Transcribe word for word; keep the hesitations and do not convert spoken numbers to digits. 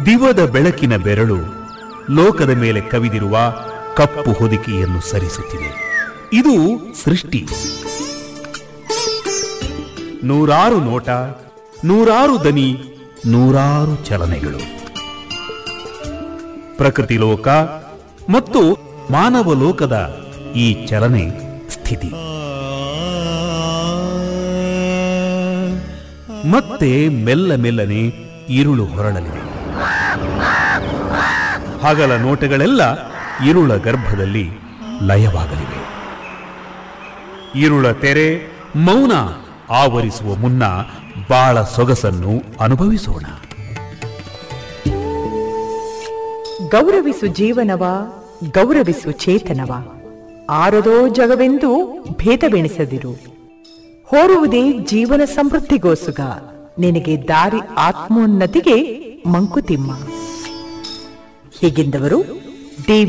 ದಿವದ ಬೆಳಕಿನ ಬೆರಳು ಲೋಕದ ಮೇಲೆ ಕವಿದಿರುವ ಕಪ್ಪು ಹೊದಿಕೆಯನ್ನು ಸರಿಸುತ್ತಿದೆ. ಇದು ಸೃಷ್ಟಿ. ನೂರಾರು ನೋಟ, ನೂರಾರು ದನಿ, ನೂರಾರು ಚಲನೆಗಳು. ಪ್ರಕೃತಿ ಲೋಕ ಮತ್ತು ಮಾನವ ಲೋಕದ ಈ ಚಲನೆ ಸ್ಥಿತಿ ಮತ್ತೆ ಮೆಲ್ಲ ಮೆಲ್ಲನೆ ഇരുಳು ಹೊರಳಲಿವೆ. ಹಗಲ ನೋಟಗಳೆಲ್ಲ ഇരുಳ ಗರ್ಭದಲ್ಲಿ ಲಯವಾಗಲಿವೆ. ഇരുಳ ತೆರೆ ಮೌನ ಆವರಿಸುವ ಮುನ್ನ ಬಾಳ ಸೊಗಸನ್ನು ಅನುಭವಿಸೋಣ. ಗೌರವಿಸು ಜೀವನವ, ಗೌರವಿಸು ಚೇತನವ. ಆರದೋ ಜಗವೆಂದು ಭೇದವೆಣಿಸದಿರು. ಹೋರುವುದೇ ಜೀವನ ಸಮೃದ್ಧಿಗೋಸುಗ. ನಿನಗೆ ದಾರಿ ಆತ್ಮೋನ್ನತಿಗೆ ಮಂಕುತಿಮ್ಮ. ಹೀಗೆಂದವರು ಡಿ